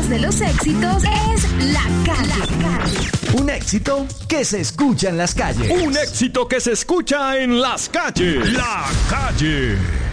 más de los éxitos es La Calle. Un éxito que se escucha en las calles. Un éxito que se escucha en las calles. La Calle.